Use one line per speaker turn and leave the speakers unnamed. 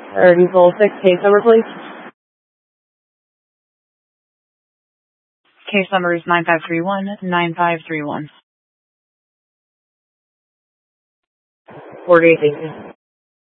or Diesel 6 case number, please.
Case number is 9531-9531.
48, thank you.